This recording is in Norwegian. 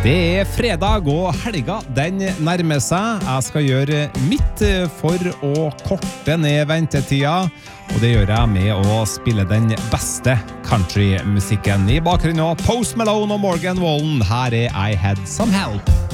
Det fredag og helga, den nærmer seg. Jeg skal gjøre mitt for å korte ned ventetida, og det gjør jeg med å spille den beste countrymusikken. I bakgrunnen av Post Malone og Morgan Wallen, her I Had Some Help.